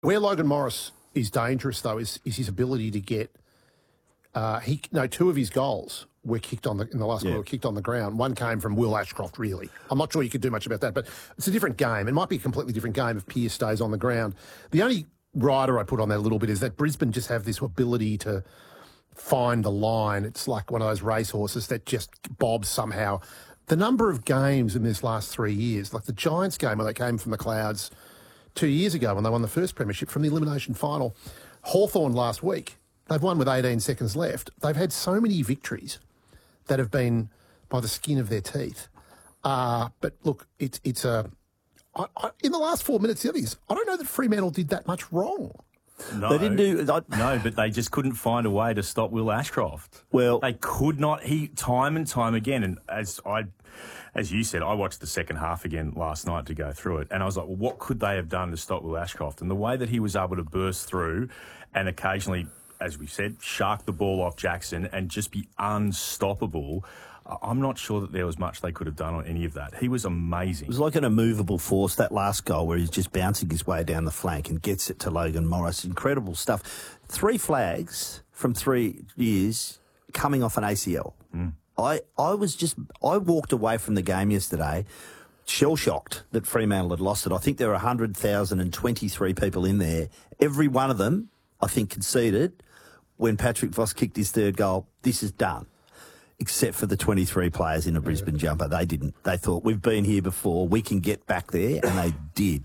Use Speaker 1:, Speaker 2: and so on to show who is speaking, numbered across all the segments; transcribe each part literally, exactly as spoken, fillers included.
Speaker 1: Where Logan Morris is dangerous, though, is, is his ability to get uh, – he no, two of his goals were kicked on the in the last
Speaker 2: yeah.
Speaker 1: quarter, were kicked on the ground. One came from Will Ashcroft, really. I'm not sure you could do much about that, but it's a different game. It might be a completely different game if Pearce stays on the ground. The only rider I put on that a little bit is that Brisbane just have this ability to find the line. It's like one of those racehorses that just bobs somehow. The number of games in this last three years, like the Giants game where they came from the clouds – two years ago when they won the first premiership from the elimination final. Hawthorn last week, they've won with eighteen seconds left. They've had so many victories that have been by the skin of their teeth. Uh, but look, it's it's a... I, I, in the last four minutes, the other is, I don't know that Fremantle did that much wrong.
Speaker 3: No,
Speaker 2: they didn't do I,
Speaker 3: no, but they just couldn't find a way to stop Will Ashcroft.
Speaker 2: Well,
Speaker 3: they could not. He time and time again, and as I, as you said, I watched the second half again last night to go through it, and I was like, well, what could they have done to stop Will Ashcroft? And the way that he was able to burst through, and occasionally, as we said, shark the ball off Jackson and just be unstoppable. I'm not sure that there was much they could have done on any of that. He was amazing.
Speaker 2: It was like an immovable force, that last goal where he's just bouncing his way down the flank and gets it to Logan Morris. Incredible stuff. Three flags from three years coming off an A C L.
Speaker 3: Mm.
Speaker 2: I, I was just, I walked away from the game yesterday shell-shocked that Fremantle had lost it. I think there were one hundred thousand twenty-three people in there. Every one of them, I think, conceded when Patrick Voss kicked his third goal. This is done. Except for the twenty-three players in a Brisbane jumper. They didn't. They thought, we've been here before, we can get back there, and they did.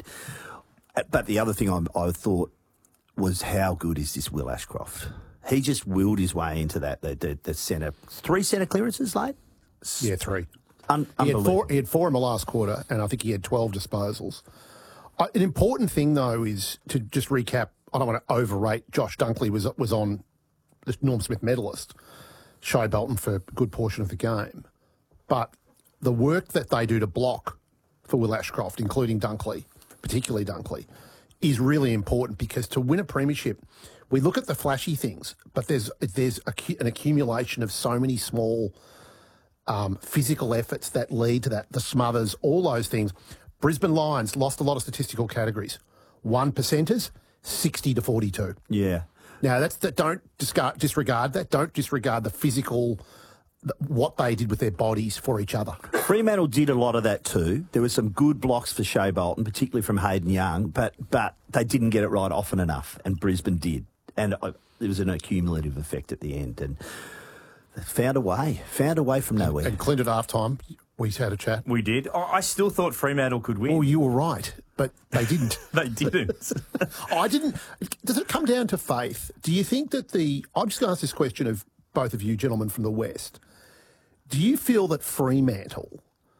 Speaker 2: But the other thing I, I thought was, how good is this Will Ashcroft? He just willed his way into that, the, the, the centre. Three centre clearances, late?
Speaker 1: Yeah, three.
Speaker 2: Un-
Speaker 1: he, had four, he had four in the last quarter, and I think he had twelve disposals. Uh, an important thing, though, is to just recap, I don't want to overrate, Josh Dunkley was, was on the Norm Smith medalist, Shai Bolton, for a good portion of the game. But the work that they do to block for Will Ashcroft, including Dunkley, particularly Dunkley, is really important, because to win a premiership, we look at the flashy things, but there's there's a, an accumulation of so many small um, physical efforts that lead to that, the smothers, all those things. Brisbane Lions lost a lot of statistical categories. One percenters, sixty to forty-two.
Speaker 2: Yeah.
Speaker 1: Now, that's that. Don't discard, disregard that. Don't disregard the physical, what they did with their bodies for each other.
Speaker 2: Fremantle did a lot of that too. There were some good blocks for Shai Bolton, particularly from Hayden Young, but but they didn't get it right often enough, and Brisbane did. And uh, there was an accumulative effect at the end, and they found a way, found a way from nowhere.
Speaker 1: And Clint at halftime, we had a chat.
Speaker 3: We did. I still thought Fremantle could win.
Speaker 1: Oh, you were right, but they didn't.
Speaker 3: They didn't.
Speaker 1: I didn't. Does it come down to faith? Do you think that the... I'm just going to ask this question of both of you gentlemen from the West. Do you feel that Fremantle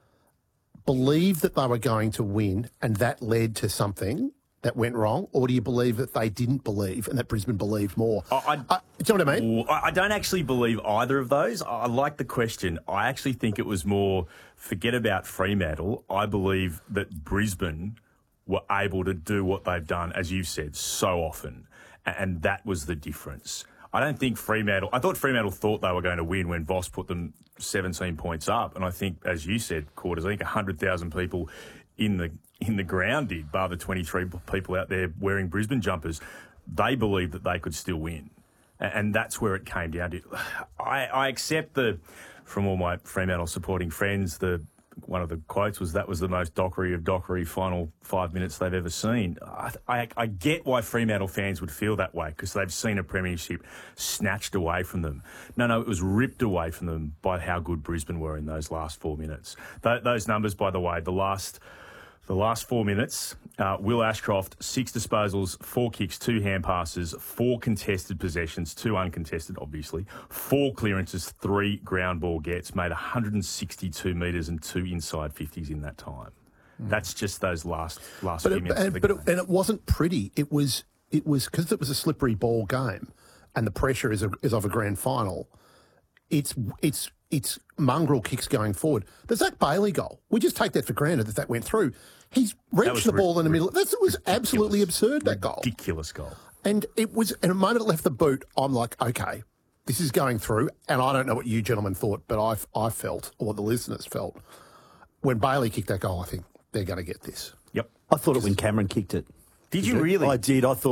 Speaker 1: believed that they were going to win and that led to something that went wrong, or do you believe that they didn't believe and that Brisbane believed more?
Speaker 3: I,
Speaker 1: uh, do you know what I mean?
Speaker 3: I don't actually believe either of those. I like the question. I actually think it was more, forget about Fremantle. I believe that Brisbane were able to do what they've done, as you've said, so often, and that was the difference. I don't think Fremantle... I thought Fremantle thought they were going to win when Voss put them seventeen points up, and I think, as you said, Quarters, I think one hundred thousand people in the in the ground did, bar the twenty-three people out there wearing Brisbane jumpers. They believed that they could still win, and that's where it came down to. I, I accept the, from all my Fremantle supporting friends, the one of the quotes was, that was the most Dockery of Dockery final five minutes they've ever seen. I, I, I get why Fremantle fans would feel that way, because they've seen a premiership snatched away from them. No, no, it was ripped away from them by how good Brisbane were in those last four minutes. Th- those numbers, by the way, the last... The last four minutes, uh, Will Ashcroft, six disposals, four kicks, two hand passes, four contested possessions, two uncontested, obviously, four clearances, three ground ball gets, made one hundred sixty-two metres and two inside fifties in that time. Mm. That's just those last last
Speaker 1: but
Speaker 3: few
Speaker 1: it,
Speaker 3: minutes
Speaker 1: and,
Speaker 3: of the
Speaker 1: but
Speaker 3: game.
Speaker 1: It, and it wasn't pretty. It was, it was because it was a slippery ball game and the pressure is, a, is of a grand final. It's it's it's mongrel kicks going forward. The Zach Bailey goal, we just take that for granted that that went through. He's reached the ball ri- in the middle. That was ridiculous. Absolutely absurd, that goal.
Speaker 3: Ridiculous goal.
Speaker 1: And it was, in a moment it left the boot, I'm like, okay, this is going through. And I don't know what you gentlemen thought, but I I felt, or what the listeners felt, when Bailey kicked that goal, I think they're going to get this.
Speaker 3: Yep.
Speaker 2: I thought it when Cameron kicked it.
Speaker 3: Did you really?
Speaker 2: I did. I thought.